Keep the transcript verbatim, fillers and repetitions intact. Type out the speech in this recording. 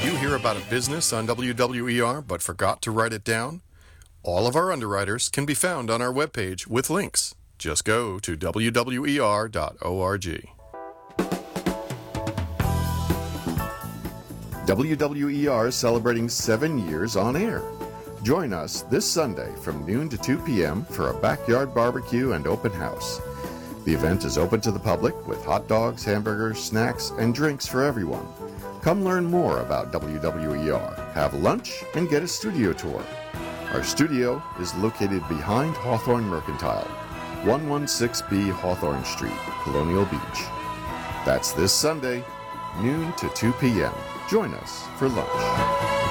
Did you hear about a business on W W E R but forgot to write it down? All of our underwriters can be found on our webpage with links. Just go to W W E R dot org. W W E R is celebrating seven years on air. Join us this Sunday from noon to two p.m. for a backyard barbecue and open house. The event is open to the public with hot dogs, hamburgers, snacks, and drinks for everyone. Come learn more about W W E R, have lunch, and get a studio tour. Our studio is located behind Hawthorne Mercantile, one sixteen B Hawthorne Street, Colonial Beach. That's this Sunday, noon to two p.m. Join us for lunch.